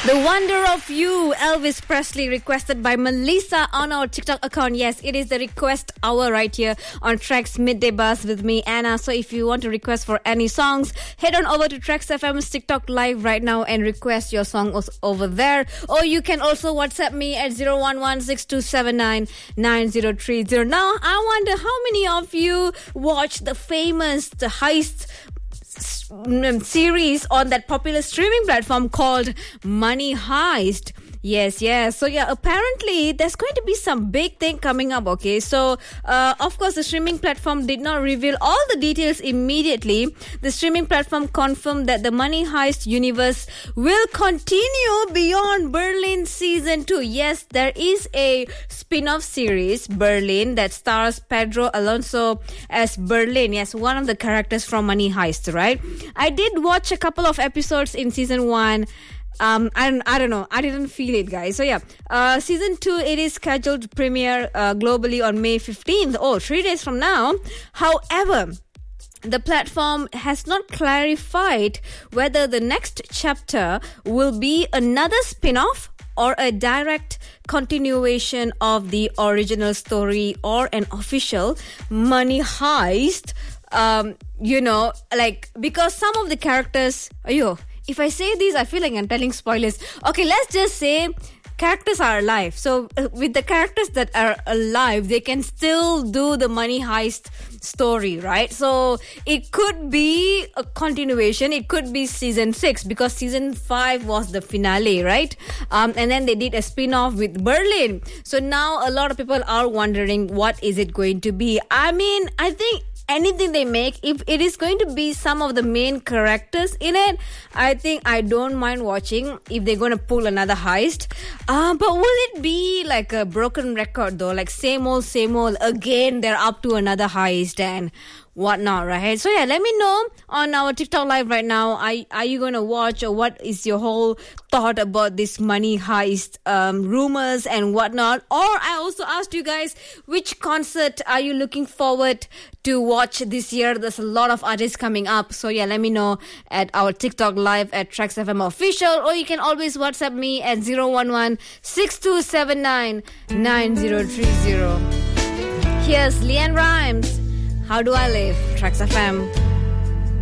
The Wonder of You, Elvis Presley, requested by Melissa on our TikTok account. Yes, it is the request hour right here on Trax Midday Buzz with me, Anna. So if you want to request for any songs, head on over to Trax FM's TikTok live right now and request your song over there. Or you can also WhatsApp me at 011-6279-9030. Now, I wonder how many of you watched the famous Heist series on that popular streaming platform called Money Heist. Yes. So apparently there's going to be some big thing coming up, okay? So, of course, the streaming platform did not reveal all the details immediately. The streaming platform confirmed that the Money Heist universe will continue beyond Berlin Season 2. Yes, there is a spin-off series, Berlin, that stars Pedro Alonso as Berlin. Yes, one of the characters from Money Heist, right? I did watch a couple of episodes in Season 1. I don't know. I didn't feel it, guys. So, Season 2, it is scheduled to premiere globally on May 15th. 3 days from now. However, the platform has not clarified whether the next chapter will be another spin-off or a direct continuation of the original story or an official Money Heist. Because some of the characters... If I say these, I feel like I'm telling spoilers. Okay, let's just say characters are alive. So with the characters that are alive, they can still do the Money Heist story, right? So it could be a continuation. It could be Season 6 because Season 5 was the finale, right? And then they did a spin-off with Berlin. So now a lot of people are wondering what is it going to be. I mean, I think anything they make, if it is going to be some of the main characters in it, I think I don't mind watching if they're going to pull another heist. But will it be like a broken record though? Like same old, again, they're up to another heist and whatnot, right? So let me know on our TikTok live right now. Are you going to watch, or what is your whole thought about this Money Heist rumors and whatnot? Or I also asked you guys, which concert are you looking forward to watch this year? There's a lot of artists coming up. So let me know at our TikTok live at Trax FM Official, or you can always WhatsApp me at 011-6279-9030. Here's Leanne Rimes. How do I live? Trax FM.